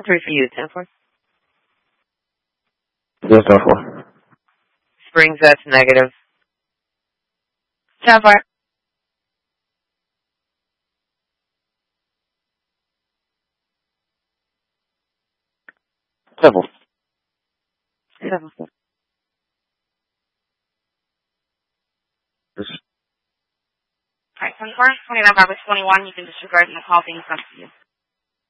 Three for you, 10-4. Yes, 10-4. Springs, that's negative. 10-4. Simple. 7-4. Alright, 10-4. 29 5 21. You can disregard and the call being sent to you.